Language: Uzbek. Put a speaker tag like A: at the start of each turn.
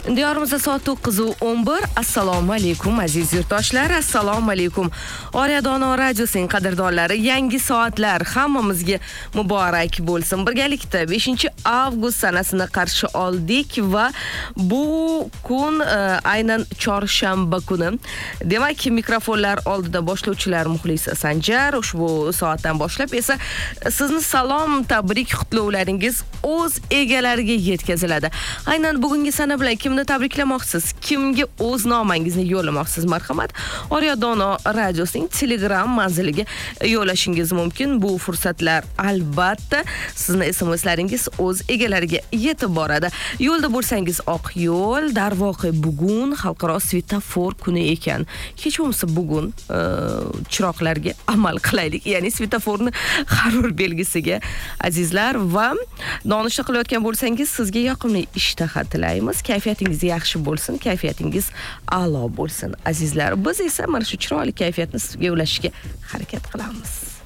A: Diyorimizda soat 9:11. Assalomu alaykum aziz yurtdoshlar, assalomu alaykum. Oryadona radiosining qadrdonlari, yangi soatlar hammamizga muborak bo'lsin. Birgalikda 5-avgust sanasini qarshi oldik va bu kun aynan chorshanba kuni. Demak, mikrofonlar oldida boshlovchilar Muxlis Sanjar. Ushbu soatdan boshlab esa sizni salom, tabrik, qutlovlaringiz o'z egalariga yetkaziladi. Aynan bugungi sana bilan kimni tabriklamoqsiz, kimga o'z nomangizni yo'llamoqsiz? Marhamat, Oryadona radiosining Telegram manziliga yo'llashingiz mumkin. Bu fursatlar albatta sizni SMSlaringiz o'z egalariga yetib boradi. Yo'lda bo'lsangiz oq yo'l, darvoqe bugun xalqaro svetofor kuni ekan. Hech bo'lmasa bugun chiroqlarga amal qilaylik, ya'ni svetoforni qaror belgisiga azizlar, va nonushta qilayotgan bo'lsangiz sizga yoqimli ishtaha tilaymiz. Kayfiyatingiz yaxshi bo'lsin, kayfiyatingiz a'lo bo'lsin azizlar. Biz esa mana shu chiroyli kayfiyatni sizga ulashishga harakat qilamiz.